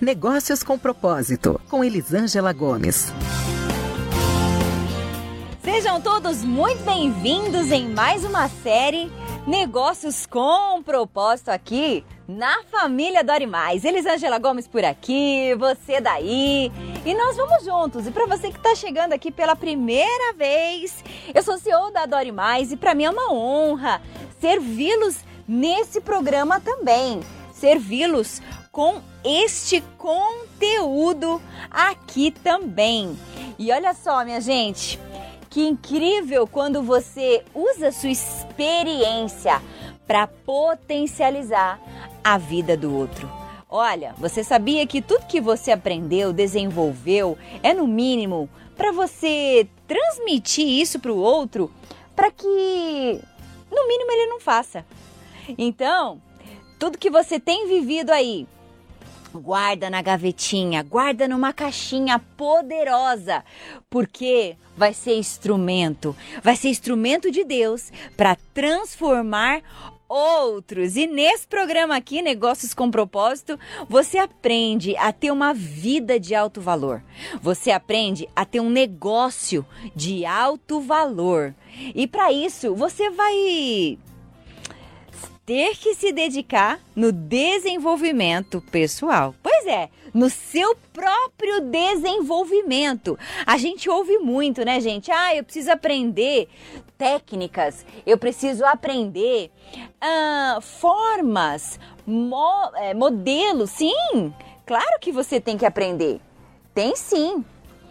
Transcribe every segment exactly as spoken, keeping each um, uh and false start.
Negócios com Propósito, com Elisângela Gomes. Sejam todos muito bem-vindos em mais uma série Negócios com Propósito aqui na família Dori Mais. Elisângela Gomes por aqui, você daí. E nós vamos juntos. E para você que está chegando aqui pela primeira vez, eu sou C E O da Dori Mais e para mim é uma honra servi-los nesse programa também. Servi-los com este conteúdo aqui também. E olha só, minha gente, que incrível quando você usa sua experiência para potencializar a vida do outro. Olha, você sabia que tudo que você aprendeu, desenvolveu, é no mínimo para você transmitir isso para o outro, para que no mínimo ele não faça. Então, tudo que você tem vivido aí, guarda na gavetinha, guarda numa caixinha poderosa, porque vai ser instrumento, vai ser instrumento de Deus para transformar outros. E nesse programa aqui, Negócios com Propósito, você aprende a ter uma vida de alto valor. Você aprende a ter um negócio de alto valor. E para isso, você vai ter que se dedicar no desenvolvimento pessoal. Pois é, no seu próprio desenvolvimento. A gente ouve muito, né, gente? Ah, eu preciso aprender técnicas, eu preciso aprender ah, formas, mo é, modelos. Sim, claro que você tem que aprender. Tem sim.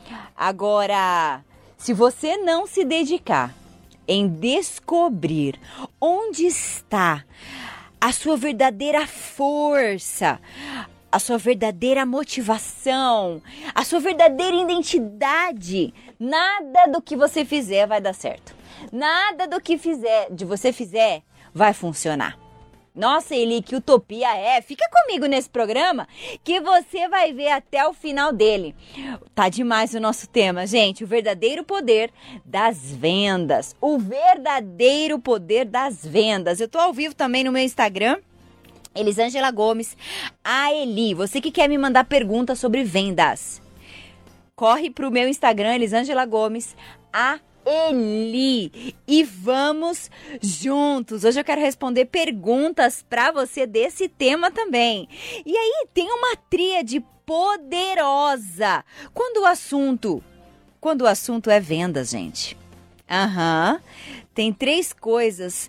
Agora, se você não se dedicar em descobrir onde está a sua verdadeira força, a sua verdadeira motivação, a sua verdadeira identidade, nada do que você fizer vai dar certo. Nada do que fizer, de você fizer vai funcionar. Nossa, Eli, que utopia é! Fica comigo nesse programa que você vai ver até o final dele. Tá demais o nosso tema, gente. O verdadeiro poder das vendas. O verdadeiro poder das vendas. Eu tô ao vivo também no meu Instagram, Elisângela Gomes, a Eli. Você que quer me mandar perguntas sobre vendas, corre pro meu Instagram, Elisângela Gomes, a Eli, e vamos juntos. Hoje eu quero responder perguntas para você desse tema também. E aí tem uma tríade poderosa quando o assunto, quando o assunto é vendas, gente. Aham. Uhum. Tem três coisas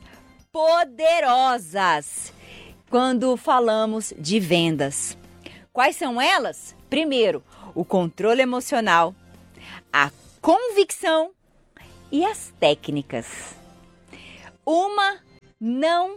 poderosas quando falamos de vendas. Quais são elas? Primeiro, o controle emocional, a convicção e as técnicas. Uma não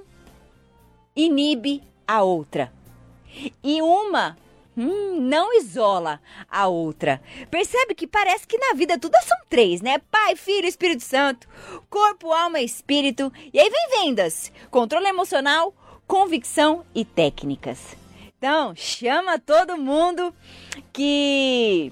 inibe a outra. E uma hum, não isola a outra. Percebe que parece que na vida tudo são três, né? Pai, Filho, Espírito Santo. Corpo, alma e espírito. E aí vem vendas. Controle emocional, convicção e técnicas. Então, chama todo mundo que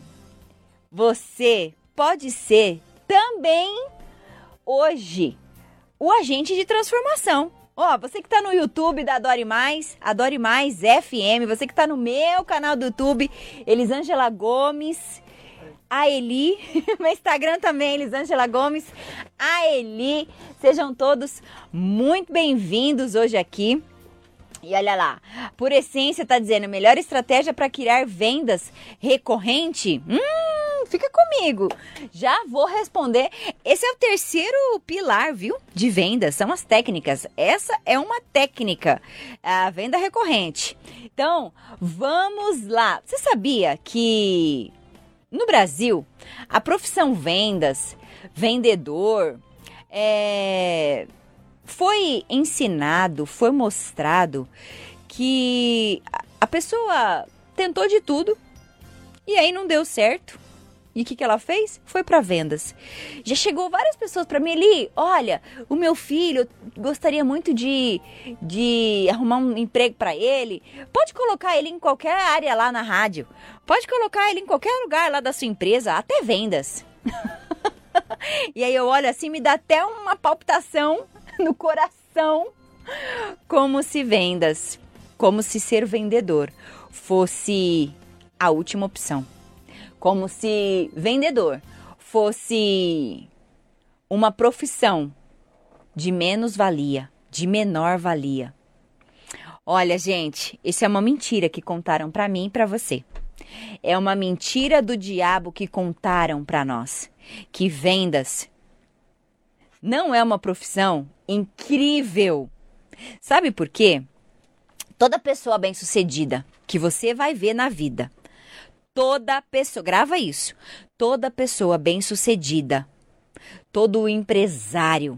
você pode ser também hoje o agente de transformação. Ó, oh, você que tá no YouTube da Dori Mais, a Dori Mais F M, você que tá no meu canal do YouTube, Elisângela Gomes, a Eli, meu Instagram também, Elisângela Gomes, a Eli, sejam todos muito bem-vindos hoje aqui. E olha lá, por essência tá dizendo, melhor estratégia para criar vendas recorrente? Hum, fica comigo, já vou responder. Esse é o terceiro pilar, viu, de vendas, são as técnicas. Essa é uma técnica, a venda recorrente. Então, vamos lá. Você sabia que no Brasil, a profissão vendas, vendedor, é... foi ensinado, foi mostrado que a pessoa tentou de tudo e aí não deu certo. E o que, que ela fez? Foi para vendas. Já chegou várias pessoas para mim ali, olha, o meu filho gostaria muito de, de arrumar um emprego para ele. Pode colocar ele em qualquer área lá na rádio. Pode colocar ele em qualquer lugar lá da sua empresa, até vendas. E aí eu olho assim, me dá até uma palpitação no coração, como se vendas, como se ser vendedor fosse a última opção. Como se vendedor fosse uma profissão de menos valia, de menor valia. Olha, gente, isso é uma mentira que contaram para mim e para você. É uma mentira do diabo que contaram para nós. Que vendas não é uma profissão incrível. Sabe por quê? Toda pessoa bem-sucedida que você vai ver na vida, toda pessoa, grava isso, toda pessoa bem-sucedida, todo empresário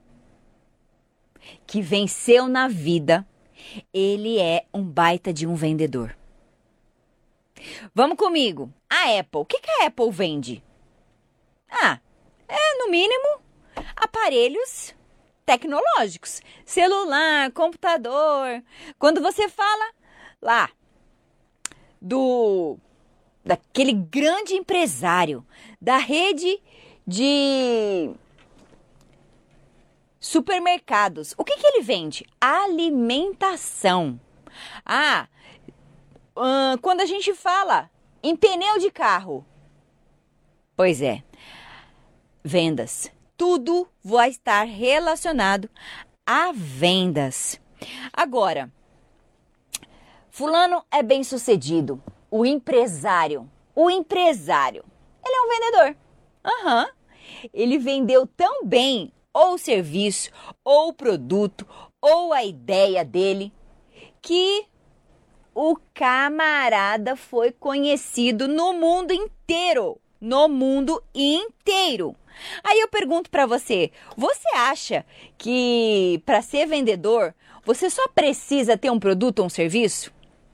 que venceu na vida, ele é um baita de um vendedor. Vamos comigo. A Apple, o que, que a Apple vende? Ah, é no mínimo aparelhos tecnológicos, celular, computador. Quando você fala lá do daquele grande empresário da rede de supermercados, o que, que ele vende? Alimentação. Ah, hum, quando a gente fala em pneu de carro, pois é, vendas. Tudo vai estar relacionado a vendas. Agora, fulano é bem-sucedido, o empresário. O empresário, ele é um vendedor. Aham. Uhum. Ele vendeu tão bem ou o serviço, ou o produto, ou a ideia dele, que o camarada foi conhecido no mundo inteiro. No mundo inteiro. Aí eu pergunto para você, você acha que para ser vendedor, você só precisa ter um produto ou um serviço?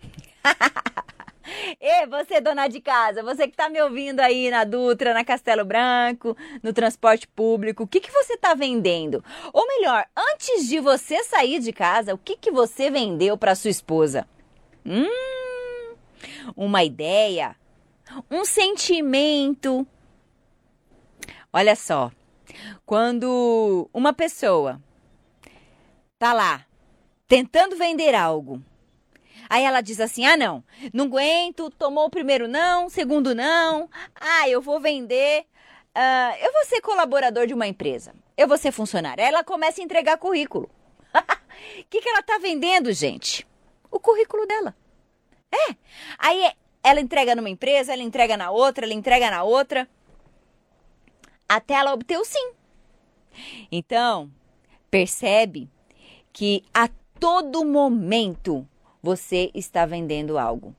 E você, dona de casa, você que tá me ouvindo aí na Dutra, na Castelo Branco, no transporte público, o que, que você tá vendendo? Ou melhor, antes de você sair de casa, o que, que você vendeu para sua esposa? Hum, uma ideia, um sentimento. Olha só, quando uma pessoa tá lá tentando vender algo, aí ela diz assim, ah não, não aguento, tomou o primeiro não, segundo não, ah eu vou vender, uh, eu vou ser colaborador de uma empresa, eu vou ser funcionária. Aí ela começa a entregar currículo. O que, que ela tá vendendo, gente? O currículo dela. É, aí ela entrega numa empresa, ela entrega na outra, ela entrega na outra, até ela obter o sim. Então, percebe que a todo momento você está vendendo algo.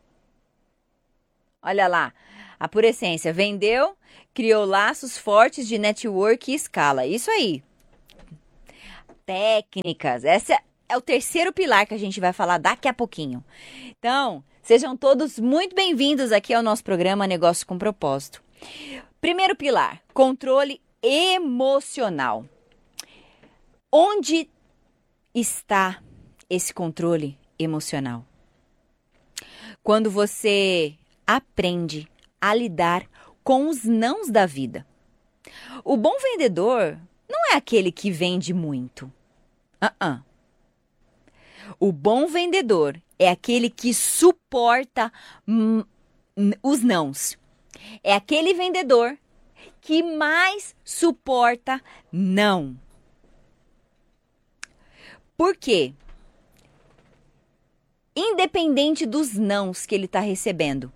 Olha lá, a Pura Essência vendeu, criou laços fortes de network e escala. Isso aí. Técnicas. Esse é o terceiro pilar que a gente vai falar daqui a pouquinho. Então, sejam todos muito bem-vindos aqui ao nosso programa Negócio com Propósito. Primeiro pilar, controle emocional. Onde está esse controle emocional? Quando você aprende a lidar com os nãos da vida. O bom vendedor não é aquele que vende muito. Uh-uh. O bom vendedor é aquele que suporta hum, os nãos. É aquele vendedor que mais suporta não. Por quê? Independente dos nãos que ele está recebendo,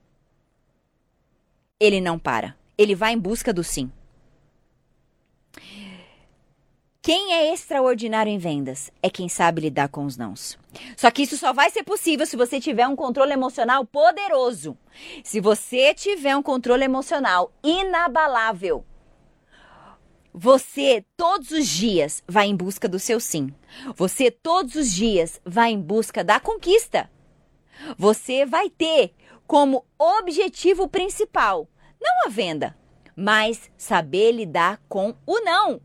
ele não para. Ele vai em busca do sim. Quem é extraordinário em vendas é quem sabe lidar com os nãos. Só que isso só vai ser possível se você tiver um controle emocional poderoso. Se você tiver um controle emocional inabalável, você todos os dias vai em busca do seu sim. Você todos os dias vai em busca da conquista. Você vai ter como objetivo principal, não a venda, mas saber lidar com o não.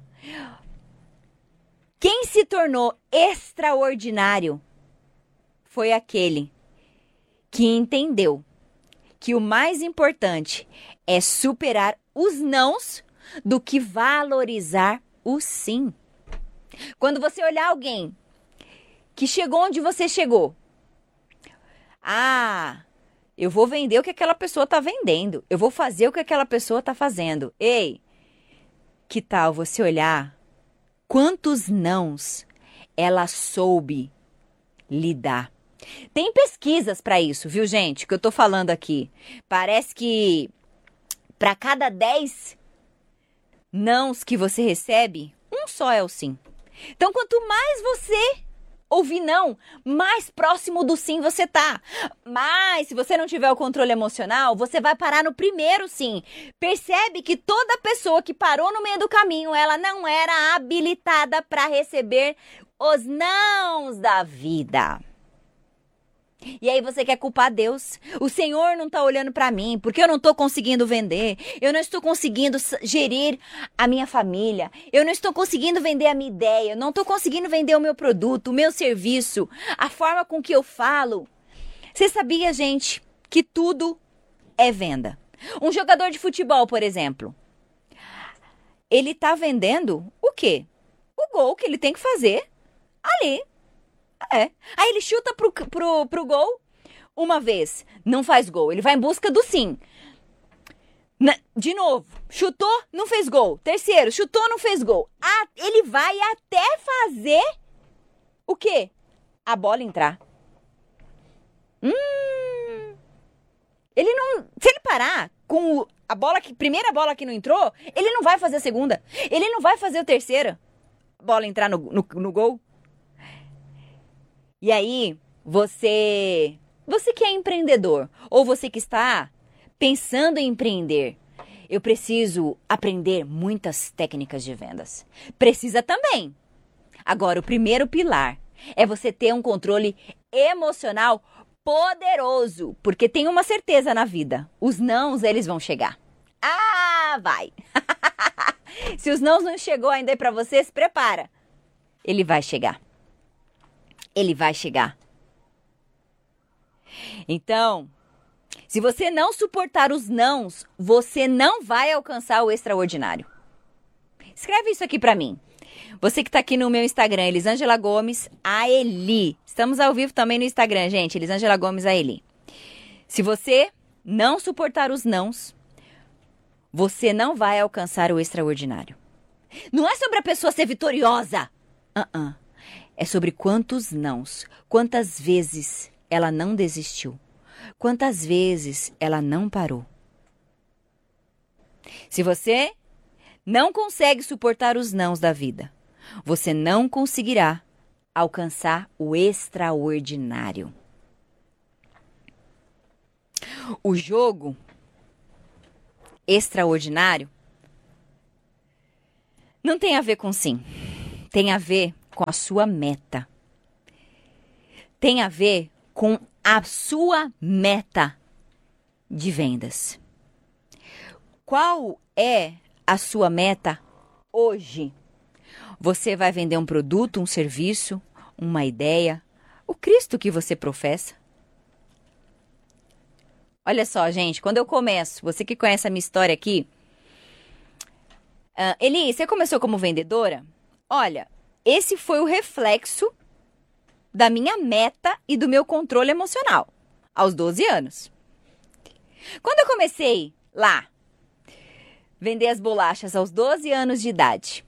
Quem se tornou extraordinário foi aquele que entendeu que o mais importante é superar os nãos do que valorizar o sim. Quando você olhar alguém que chegou onde você chegou, ah, Eu vou vender o que aquela pessoa está vendendo. Eu vou fazer o que aquela pessoa está fazendo. Ei, que tal você olhar quantos nãos ela soube lidar? Tem pesquisas para isso, viu, gente? Que eu tô falando aqui. Parece que para cada dez nãos que você recebe, um só é o sim. Então, quanto mais você ouvir não, mais próximo do sim você tá. Mas, se você não tiver o controle emocional, você vai parar no primeiro sim. Percebe que toda pessoa que parou no meio do caminho, ela não era habilitada para receber os nãos da vida. E aí você quer culpar Deus. O Senhor não está olhando para mim, porque eu não estou conseguindo vender. Eu não estou conseguindo gerir a minha família. Eu não estou conseguindo vender a minha ideia. Eu não estou conseguindo vender o meu produto, o meu serviço, a forma com que eu falo. Você sabia, gente, que tudo é venda? Um jogador de futebol, por exemplo, ele está vendendo o quê? O gol que ele tem que fazer ali. É. Aí ele chuta pro, pro, pro gol uma vez, não faz gol. Ele vai em busca do sim. Na, de novo, chutou, não fez gol. Terceiro, chutou, não fez gol. Ah, ele vai até fazer o quê? A bola entrar. Hum. Ele não... Se ele parar com a bola que, primeira bola que não entrou, ele não vai fazer a segunda. Ele não vai fazer a terceira bola entrar no, no, no gol. E aí, você, você que é empreendedor, ou você que está pensando em empreender, eu preciso aprender muitas técnicas de vendas. Precisa também. Agora, o primeiro pilar é você ter um controle emocional poderoso, porque tem uma certeza na vida, os nãos, eles vão chegar. Ah, vai! Se os nãos não chegou ainda aí pra você, se prepara. Ele vai chegar. Ele vai chegar. Então, se você não suportar os nãos, você não vai alcançar o extraordinário. Escreve isso aqui pra mim. Você que tá aqui no meu Instagram, Elisângela Gomes, a Eli. Estamos ao vivo também no Instagram, gente, Elisângela Gomes, a Eli. Se você não suportar os nãos, você não vai alcançar o extraordinário. Não é sobre a pessoa ser vitoriosa. Uh-uh. É sobre quantos nãos, quantas vezes ela não desistiu, quantas vezes ela não parou. Se você não consegue suportar os nãos da vida, você não conseguirá alcançar o extraordinário. O jogo extraordinário não tem a ver com sim, tem a ver com a sua meta. Tem a ver com a sua meta de vendas. Qual é a sua meta hoje? Você vai vender um produto, um serviço, uma ideia, o Cristo que você professa? Olha só, gente, quando eu começo, você que conhece a minha história aqui, uh, Eli, você começou como vendedora? Olha, esse foi o reflexo da minha meta e do meu controle emocional, aos doze anos. Quando eu comecei lá, vender as bolachas aos doze anos de idade,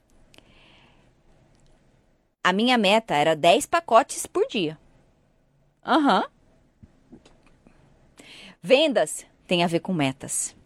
a minha meta era dez pacotes por dia. Aham. Uhum. Vendas tem a ver com metas.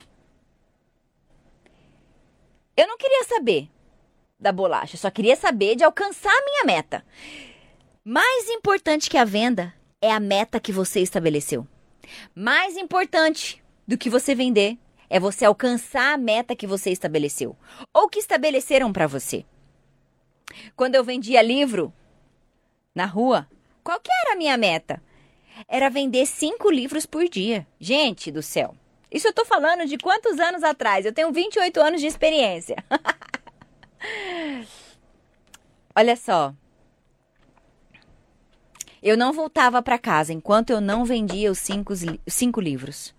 Eu não queria saber da bolacha, só queria saber de alcançar a minha meta. Mais importante que a venda é a meta que você estabeleceu. Mais importante do que você vender é você alcançar a meta que você estabeleceu ou que estabeleceram para você. Quando eu vendia livro na rua, qual que era a minha meta? Era vender cinco livros por dia. Gente do céu, isso eu tô falando de quantos anos atrás? Eu tenho vinte e oito anos de experiência. Olha só. Eu não voltava para casa enquanto eu não vendia os cinco, os cinco livros.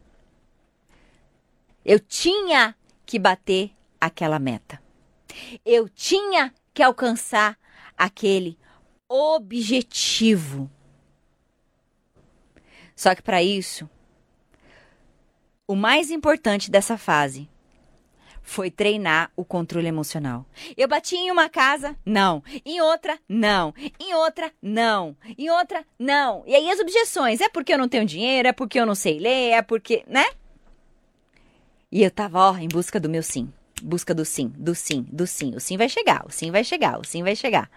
Eu tinha que bater aquela meta. Eu tinha que alcançar aquele objetivo. Só que para isso, o mais importante dessa fase foi treinar o controle emocional. Eu bati em uma casa, não. Em outra, não. Em outra, não. Em outra, não. E aí as objeções, é porque eu não tenho dinheiro, é porque eu não sei ler, é porque, né? E eu tava, ó, em busca do meu sim. Busca do sim, do sim, do sim. O sim vai chegar, o sim vai chegar, o sim vai chegar.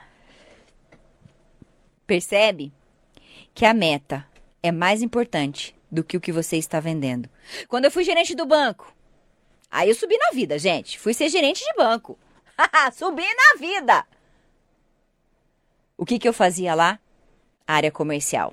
Percebe que a meta é mais importante do que o que você está vendendo. Quando eu fui gerente do banco, aí eu subi na vida, gente. Fui ser gerente de banco. Subi na vida. O que que eu fazia lá? Área comercial.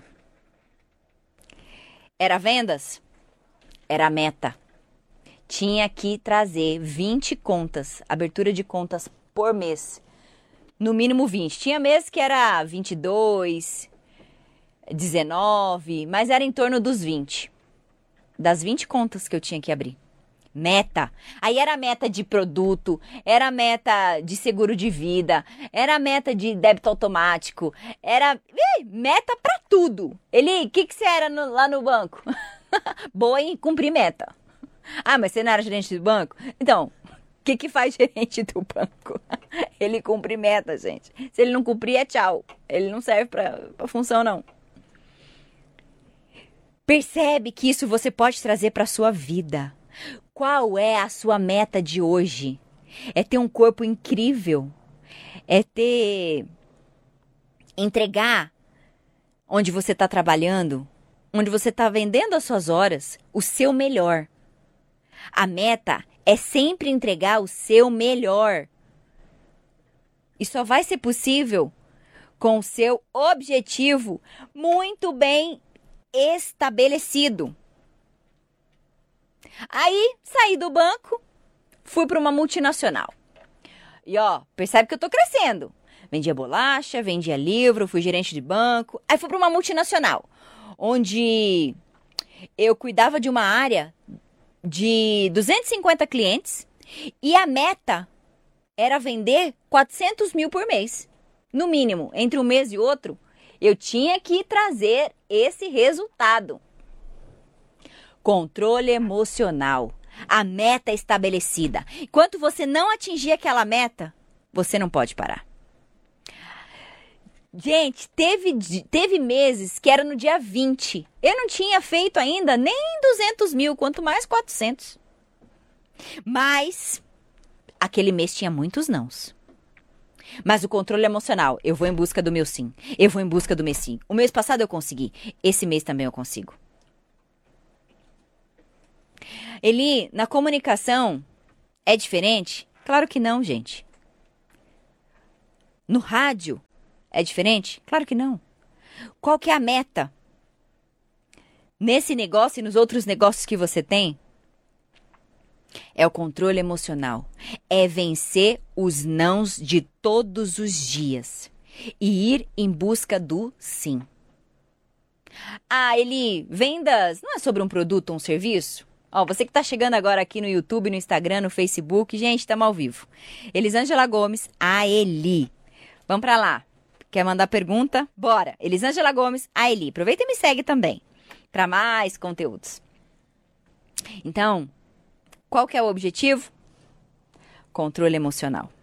Era vendas? Era meta. Tinha que trazer vinte contas, abertura de contas por mês. No mínimo vinte. Tinha mês que era vinte e dois, dezenove, mas era em torno dos vinte. Das vinte contas que eu tinha que abrir. Meta. Aí era meta de produto, era meta de seguro de vida, era meta de débito automático, era ih, meta pra tudo. Ele, o que que você era no, lá no banco? Boa em cumprir meta. Ah, mas você não era gerente do banco? Então, o que que faz gerente do banco? Ele cumpre meta, gente. Se ele não cumprir, é tchau. Ele não serve pra, pra função, não. Percebe que isso você pode trazer pra sua vida. Qual é a sua meta de hoje? É ter um corpo incrível? É ter... entregar onde você está trabalhando, onde você está vendendo as suas horas, o seu melhor. A meta é sempre entregar o seu melhor. E só vai ser possível com o seu objetivo muito bem estabelecido. Aí, saí do banco, fui para uma multinacional. E ó, percebe que eu tô crescendo. Vendia bolacha, vendia livro, fui gerente de banco. Aí fui para uma multinacional, onde eu cuidava de uma área de duzentos e cinquenta clientes e a meta era vender quatrocentos mil por mês. No mínimo, entre um mês e outro, eu tinha que trazer esse resultado. Controle emocional. A meta estabelecida. Enquanto você não atingir aquela meta, você não pode parar. Gente, teve, teve meses que era no dia vinte. Eu não tinha feito ainda nem duzentos mil, quanto mais quatrocentos. Mas aquele mês tinha muitos nãos. Mas o controle emocional, eu vou em busca do meu sim. Eu vou em busca do meu sim. O mês passado eu consegui. Esse mês também eu consigo. Eli, na comunicação é diferente? Claro que não, gente. No rádio é diferente? Claro que não. Qual que é a meta? Nesse negócio e nos outros negócios que você tem? É o controle emocional. É vencer os nãos de todos os dias. E ir em busca do sim. Ah, Eli, vendas não é sobre um produto ou um serviço? Ó, você que tá chegando agora aqui no YouTube, no Instagram, no Facebook, gente, estamos ao vivo. Elisângela Gomes, a Eli. Vamos pra lá. Quer mandar pergunta? Bora. Elisângela Gomes, a Eli. Aproveita e me segue também, para mais conteúdos. Então, qual que é o objetivo? Controle emocional.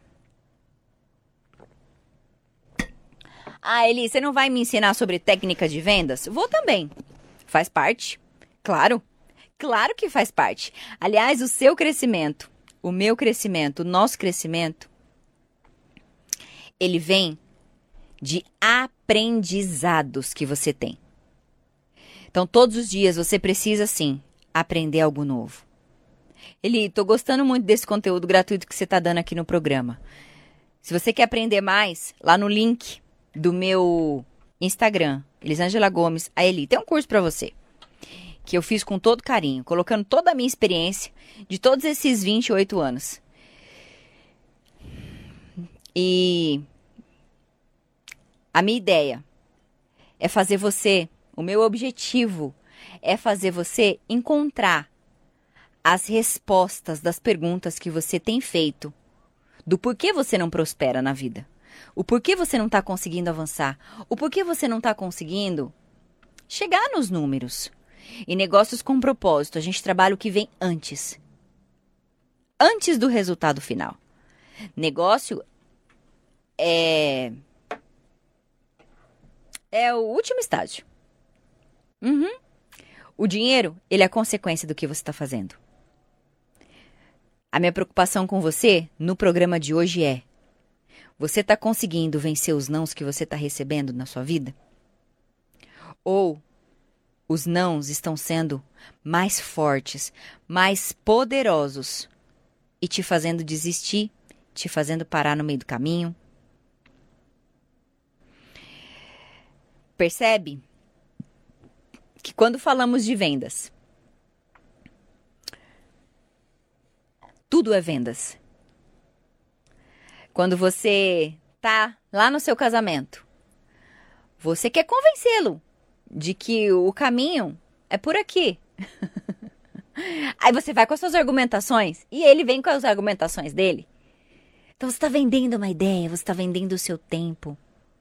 Ah, Eli, você não vai me ensinar sobre técnica de vendas? Vou também. Faz parte. Claro. Claro que faz parte. Aliás, o seu crescimento, o meu crescimento, o nosso crescimento, ele vem de aprendizados que você tem. Então, todos os dias você precisa, sim, aprender algo novo. Eli, tô gostando muito desse conteúdo gratuito que você tá dando aqui no programa. Se você quer aprender mais, lá no link do meu Instagram, Elisângela Gomes, a Eli, tem um curso para você. Que eu fiz com todo carinho, colocando toda a minha experiência de todos esses vinte e oito anos. E a minha ideia é fazer você, o meu objetivo é fazer você encontrar as respostas das perguntas que você tem feito, do porquê você não prospera na vida, o porquê você não está conseguindo avançar, o porquê você não está conseguindo chegar nos números. Em negócios com propósito, a gente trabalha o que vem antes. Antes do resultado final. Negócio é... é o último estágio. Uhum. O dinheiro, ele é a consequência do que você está fazendo. A minha preocupação com você, no programa de hoje é: você está conseguindo vencer os nãos que você está recebendo na sua vida? Ou os nãos estão sendo mais fortes, mais poderosos e te fazendo desistir, te fazendo parar no meio do caminho? Percebe que quando falamos de vendas, tudo é vendas. Quando você tá lá no seu casamento, você quer convencê-lo de que o caminho é por aqui. Aí você vai com as suas argumentações e ele vem com as argumentações dele. Então você está vendendo uma ideia, você está vendendo o seu tempo.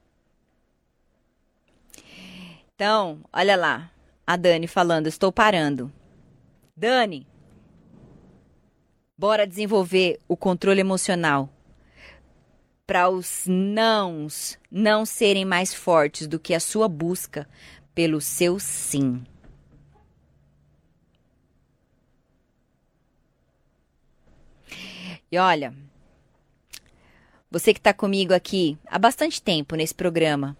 Então, olha lá, a Dani falando, estou parando. Dani, bora desenvolver o controle emocional para os nãos não serem mais fortes do que a sua busca pelo seu sim. E olha, você que está comigo aqui há bastante tempo nesse programa,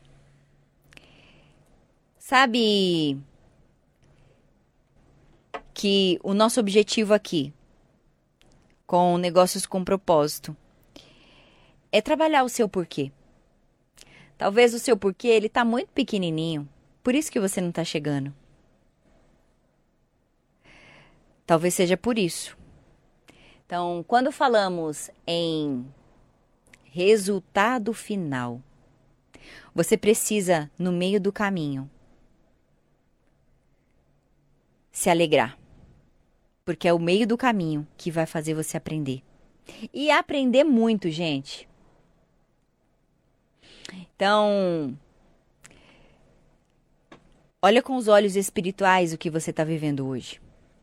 sabe que o nosso objetivo aqui, com negócios com propósito, é trabalhar o seu porquê. Talvez o seu porquê, ele tá muito pequenininho, por isso que você não tá chegando. Talvez seja por isso. Então, quando falamos em resultado final, você precisa, no meio do caminho, se alegrar. Porque é o meio do caminho que vai fazer você aprender. E aprender muito, gente. Então, olha com os olhos espirituais o que você está vivendo hoje.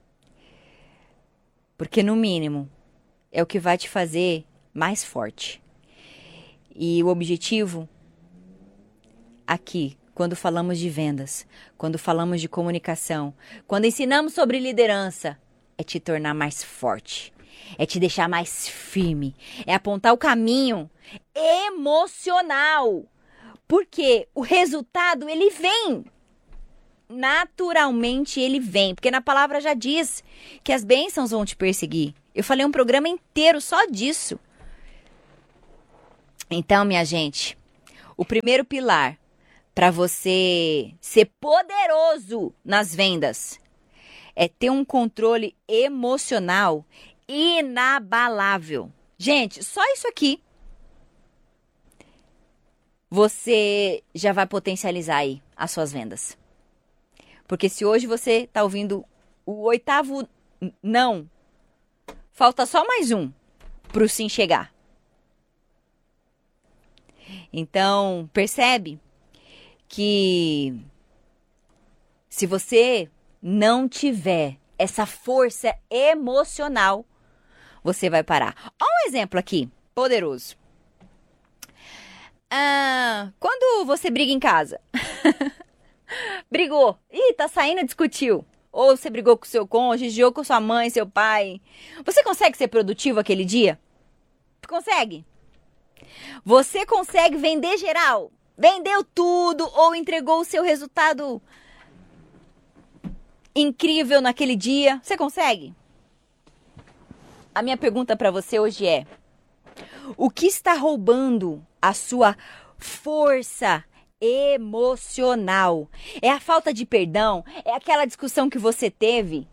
Porque, no mínimo, é o que vai te fazer mais forte. E o objetivo aqui, quando falamos de vendas, quando falamos de comunicação, quando ensinamos sobre liderança, é te tornar mais forte, é te deixar mais firme, é apontar o caminho emocional. Porque o resultado, ele vem. Naturalmente ele vem. Porque na palavra já diz que as bênçãos vão te perseguir. Eu falei um programa inteiro só disso. Então, minha gente, o primeiro pilar para você ser poderoso nas vendas é ter um controle emocional inabalável. Gente, só isso aqui você já vai potencializar aí as suas vendas. Porque se hoje você está ouvindo o oitavo não, falta só mais um para o sim chegar. Então, percebe que se você não tiver essa força emocional, você vai parar. Olha um exemplo aqui, poderoso. Ah, quando você briga em casa, brigou, ih, tá saindo, discutiu. Ou você brigou com seu cônjuge, ou com sua mãe, seu pai. Você consegue ser produtivo aquele dia? Consegue? Você consegue vender geral? Vendeu tudo ou entregou o seu resultado incrível naquele dia? Você consegue? A minha pergunta para você hoje é: o que está roubando a sua força emocional? É a falta de perdão? É aquela discussão que você teve?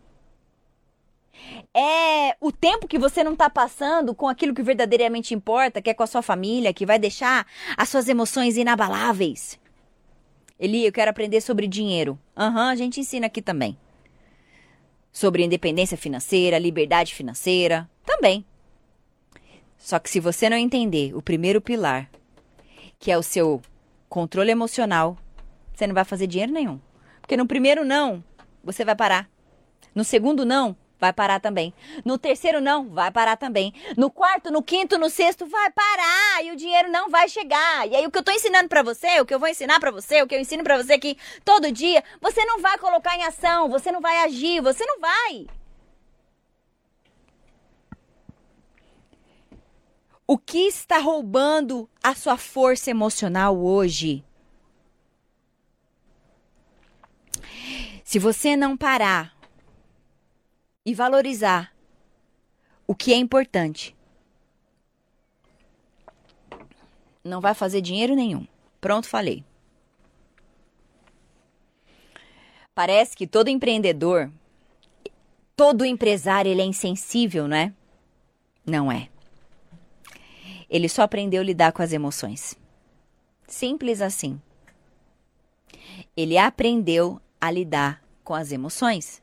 É o tempo que você não está passando com aquilo que verdadeiramente importa, que é com a sua família, que vai deixar as suas emoções inabaláveis? Eli, eu quero aprender sobre dinheiro. Aham, uhum, a gente ensina aqui também. Sobre independência financeira, liberdade financeira, também. Só que se você não entender o primeiro pilar, que é o seu controle emocional, você não vai fazer dinheiro nenhum. Porque no primeiro não, você vai parar. No segundo não, vai parar também. No terceiro não, vai parar também. No quarto, no quinto, no sexto, vai parar. E o dinheiro não vai chegar. E aí o que eu tô ensinando pra você, o que eu vou ensinar pra você, o que eu ensino pra você aqui todo dia, você não vai colocar em ação, você não vai agir, você não vai. O que está roubando a sua força emocional hoje? Se você não parar e valorizar o que é importante, não vai fazer dinheiro nenhum. Pronto, falei. Parece que todo empreendedor, todo empresário, ele é insensível, não é? Não é. Ele só aprendeu a lidar com as emoções. Simples assim. Ele aprendeu a lidar com as emoções.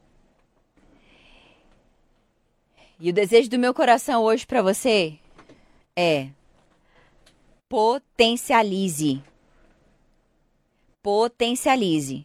E o desejo do meu coração hoje para você é: potencialize. Potencialize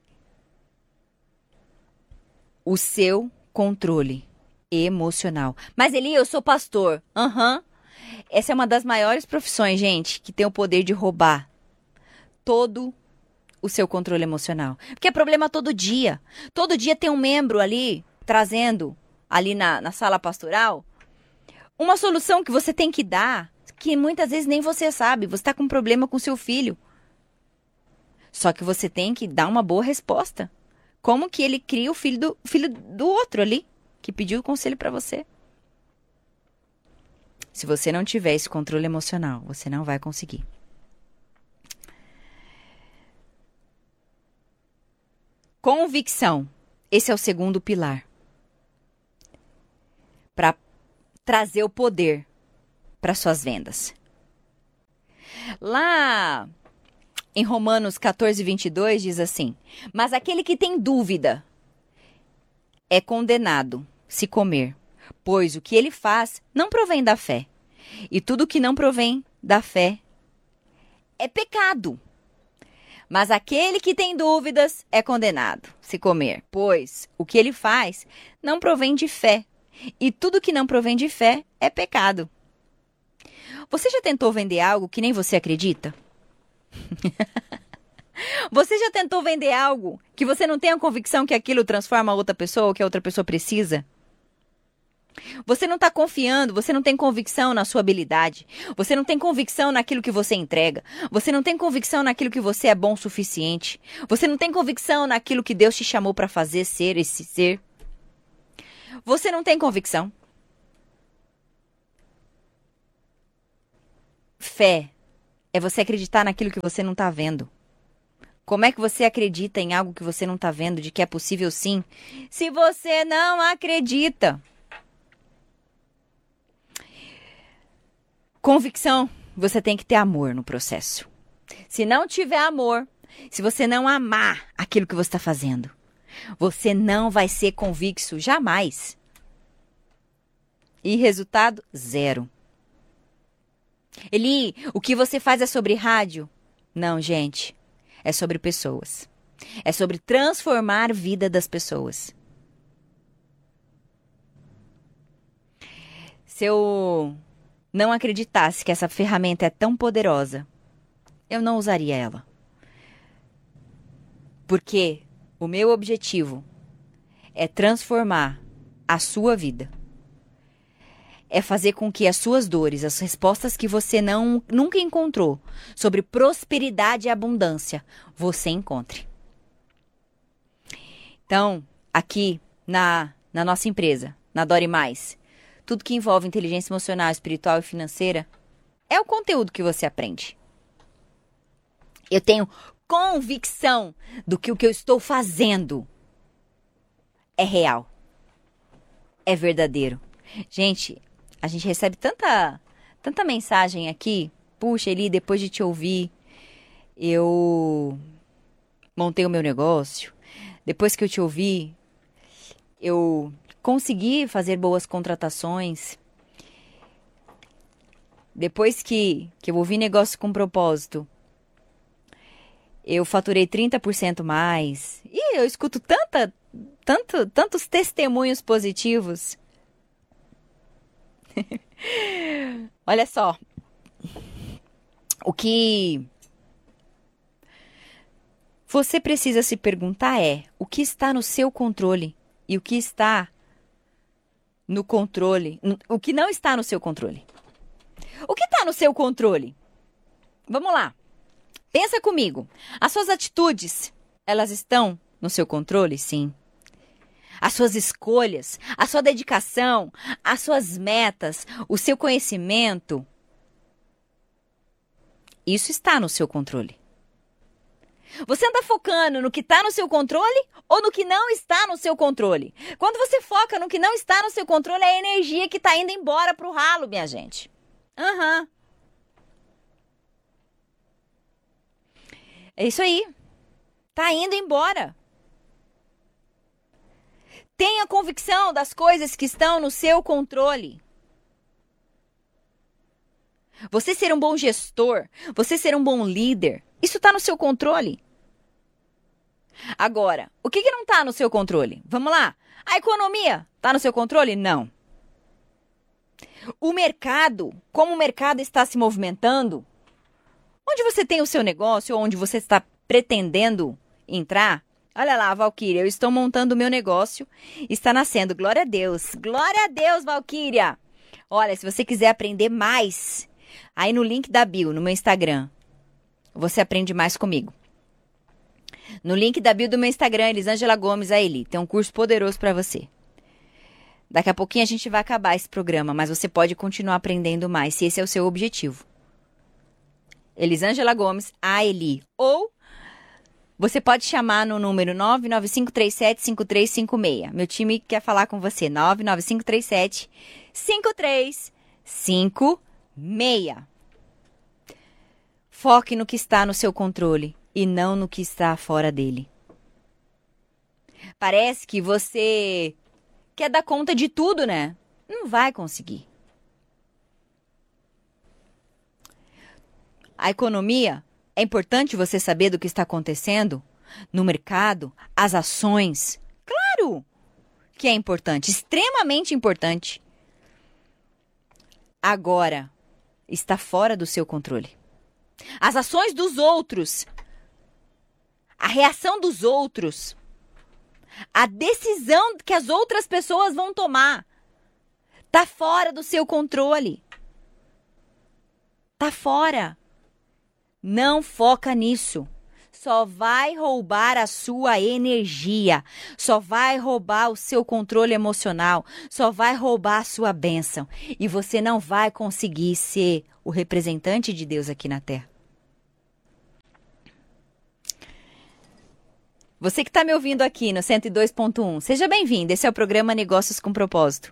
o seu controle emocional. Mas Eli, eu sou pastor. Aham. Uhum. Essa é uma das maiores profissões, gente, que tem o poder de roubar todo o seu controle emocional. Porque é problema todo dia. Todo dia tem um membro ali trazendo, ali na, na sala pastoral, uma solução que você tem que dar, que muitas vezes nem você sabe. Você está com um problema com seu filho. Só que você tem que dar uma boa resposta. Como que ele cria o filho do, filho do outro ali, que pediu o conselho para você. Se você não tiver esse controle emocional, você não vai conseguir. Convicção. Esse é o segundo pilar. Para trazer o poder para suas vendas. Lá em Romanos quatorze, vinte e dois diz assim: mas aquele que tem dúvida é condenado se comer, pois o que ele faz não provém da fé. E tudo que não provém da fé é pecado. Mas aquele que tem dúvidas é condenado se comer, pois o que ele faz não provém de fé. E tudo que não provém de fé é pecado. Você já tentou vender algo que nem você acredita? Você já tentou vender algo que você não tem a convicção que aquilo transforma a outra pessoa ou que a outra pessoa precisa? Você não está confiando, você não tem convicção na sua habilidade. Você não tem convicção naquilo que você entrega. Você não tem convicção naquilo que você é bom o suficiente. Você não tem convicção naquilo que Deus te chamou para fazer, ser esse ser. Você não tem convicção. Fé é você acreditar naquilo que você não está vendo. Como é que você acredita em algo que você não está vendo, de que é possível sim, se você não acredita? Convicção, você tem que ter amor no processo. Se não tiver amor, se você não amar aquilo que você está fazendo, você não vai ser convicto jamais. E resultado, zero. Eli, o que você faz é sobre rádio? Não, gente. É sobre pessoas. É sobre transformar a vida das pessoas. Se eu não acreditasse que essa ferramenta é tão poderosa, eu não usaria ela. Porque o meu objetivo é transformar a sua vida. É fazer com que as suas dores, as respostas que você não, nunca encontrou sobre prosperidade e abundância, você encontre. Então, aqui na, na nossa empresa, na Dore Mais, tudo que envolve inteligência emocional, espiritual e financeira é o conteúdo que você aprende. Eu tenho convicção do que o que eu estou fazendo é real, é verdadeiro. Gente, a gente recebe tanta, tanta mensagem aqui. Puxa, Eli, depois de te ouvir, eu montei o meu negócio. Depois que eu te ouvi, eu consegui fazer boas contratações. Depois que, que eu ouvi negócio com propósito, eu faturei trinta por cento mais. E eu escuto tanta, tanto, tantos testemunhos positivos. Olha só. O que você precisa se perguntar é o que está no seu controle e o que está no controle, o que não está no seu controle. O que está no seu controle? Vamos lá. Pensa comigo. As suas atitudes, elas estão no seu controle? Sim. As suas escolhas, a sua dedicação, as suas metas, o seu conhecimento, isso está no seu controle. Você anda focando no que está no seu controle ou no que não está no seu controle? Quando você foca no que não está no seu controle, é a energia que está indo embora pro ralo, minha gente. Aham. Uhum. É isso aí. Tá indo embora. Tenha convicção das coisas que estão no seu controle. Você ser um bom gestor, você ser um bom líder, isso está no seu controle. Agora, o que, que não está no seu controle? Vamos lá. A economia está no seu controle? Não. O mercado, como o mercado está se movimentando, onde você tem o seu negócio, onde você está pretendendo entrar, olha lá, Valquíria, eu estou montando o meu negócio, está nascendo, glória a Deus, glória a Deus, Valquíria. Olha, se você quiser aprender mais, aí no link da bio, no meu Instagram, você aprende mais comigo. No link da bio do meu Instagram, Elisângela Gomes, a Eli, tem um curso poderoso para você. Daqui a pouquinho a gente vai acabar esse programa, mas você pode continuar aprendendo mais, se esse é o seu objetivo. Elisângela Gomes, a Eli. Ou você pode chamar no número nove nove cinco três sete cinco três cinco seis. Meu time quer falar com você. nove nove cinco três sete cinco três cinco seis. Foque no que está no seu controle e não no que está fora dele. Parece que você quer dar conta de tudo, né? Não vai conseguir. A economia, é importante você saber do que está acontecendo no mercado, as ações. Claro que é importante, extremamente importante. Agora, está fora do seu controle. As ações dos outros, a reação dos outros, a decisão que as outras pessoas vão tomar, está fora do seu controle. Está fora. Não foca nisso. Só vai roubar a sua energia. Só vai roubar o seu controle emocional. Só vai roubar a sua bênção. E você não vai conseguir ser o representante de Deus aqui na Terra. Você que está me ouvindo aqui no cento e dois ponto um, seja bem-vindo. Esse é o programa Negócios com Propósito.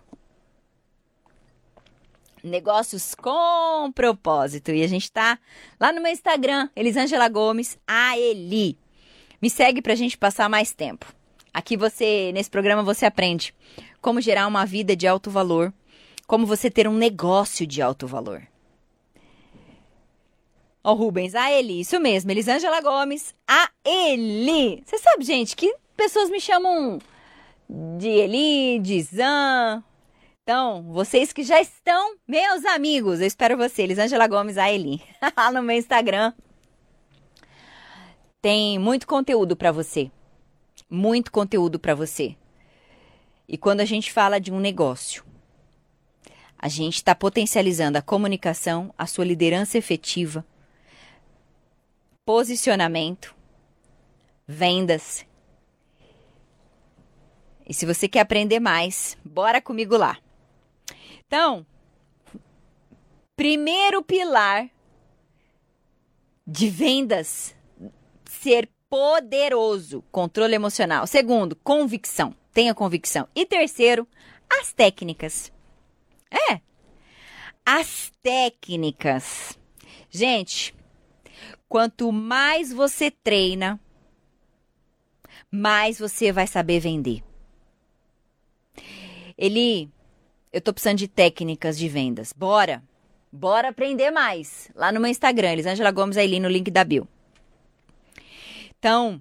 Negócios com propósito. E a gente tá lá no meu Instagram, Elisângela Gomes, a Eli. Me segue pra gente passar mais tempo. Aqui você, nesse programa, você aprende como gerar uma vida de alto valor, como você ter um negócio de alto valor. Ó, oh, Rubens, a Eli, isso mesmo, Elisângela Gomes, a Eli. Você sabe, gente, que pessoas me chamam de Eli, de Zan. Então, vocês que já estão, meus amigos, eu espero você, Elisângela Gomes, a Eli, lá no meu Instagram. Tem muito conteúdo para você, muito conteúdo para você. E quando a gente fala de um negócio, a gente está potencializando a comunicação, a sua liderança efetiva, posicionamento, vendas. E se você quer aprender mais, bora comigo lá. Então, primeiro pilar de vendas, ser poderoso, controle emocional. Segundo, convicção, tenha convicção. E terceiro, as técnicas. É, as técnicas. Gente, quanto mais você treina, mais você vai saber vender. Eli, eu tô precisando de técnicas de vendas. Bora! Bora aprender mais. Lá no meu Instagram, Elisângela Gomes, aí no link da bio. Então,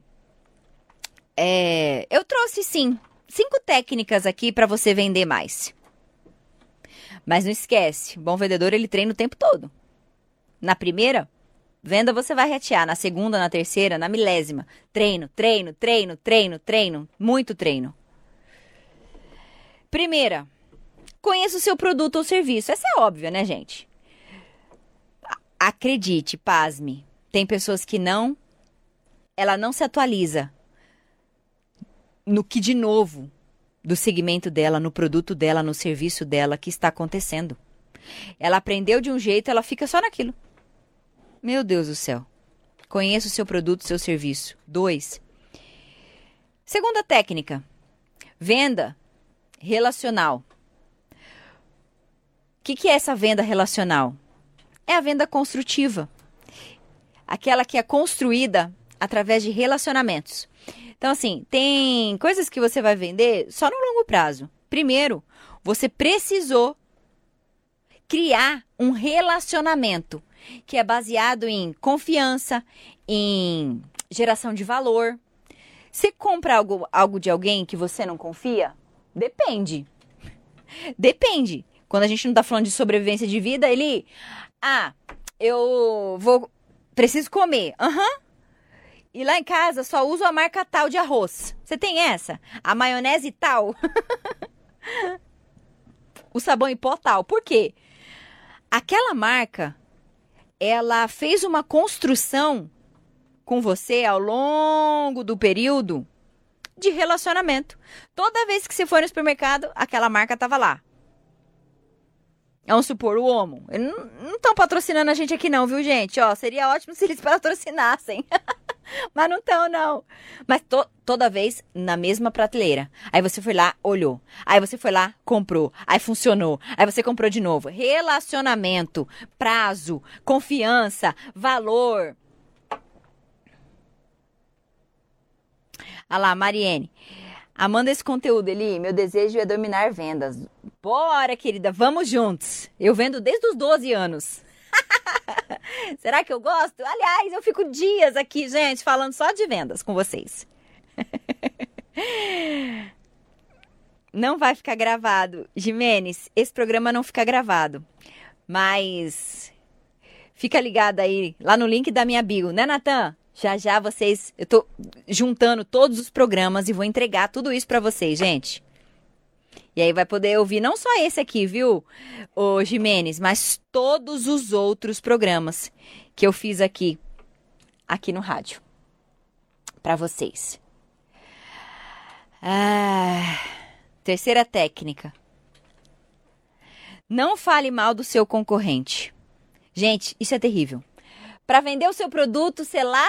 é, eu trouxe sim cinco técnicas aqui para você vender mais. Mas não esquece, bom vendedor ele treina o tempo todo. Na primeira venda você vai ratear, na segunda, na terceira, na milésima. Treino, treino, treino, treino, treino, muito treino. Primeira, conheça o seu produto ou serviço. Essa é óbvia, né, gente? Acredite, pasme, tem pessoas que não, ela não se atualiza no que de novo do segmento dela, no produto dela, no serviço dela que está acontecendo. Ela aprendeu de um jeito, ela fica só naquilo. Meu Deus do céu. Conheça o seu produto, seu serviço. Dois. Segunda técnica. Venda relacional. O que, que é essa venda relacional? É a venda construtiva. Aquela que é construída através de relacionamentos. Então, assim, tem coisas que você vai vender só no longo prazo. Primeiro, você precisou criar um relacionamento que é baseado em confiança, em geração de valor. Você compra algo, algo de alguém que você não confia? Depende. Depende. Quando a gente não está falando de sobrevivência de vida, ele... Ah, eu vou... Preciso comer. Aham. Uhum. E lá em casa só uso a marca tal de arroz. Você tem essa? A maionese tal? O sabão em pó tal. Por quê? Aquela marca, ela fez uma construção com você ao longo do período de relacionamento. Toda vez que você for no supermercado, aquela marca estava lá. Vamos supor, o Omo. Eles não estão patrocinando a gente aqui não, viu, gente? Ó, seria ótimo se eles patrocinassem. Mas não estão, não. Mas to, toda vez na mesma prateleira. Aí você foi lá, olhou. Aí você foi lá, comprou. Aí funcionou. Aí você comprou de novo. Relacionamento, prazo, confiança, valor. Olha lá, Mariene. Amanda esse conteúdo, Eli. Meu desejo é dominar vendas. Bora, querida, vamos juntos. Eu vendo desde os doze anos. Será que eu gosto? Aliás, eu fico dias aqui, gente, falando só de vendas com vocês. Não vai ficar gravado. Jimenez, esse programa não fica gravado. Mas fica ligado aí, lá no link da minha bio, né, Natan? Já já vocês... Eu tô juntando todos os programas e vou entregar tudo isso pra vocês, gente. E aí vai poder ouvir não só esse aqui, viu, ô Jimenez, mas todos os outros programas que eu fiz aqui, aqui no rádio, para vocês. Ah, terceira técnica. Não fale mal do seu concorrente. Gente, isso é terrível. Para vender o seu produto, sei lá,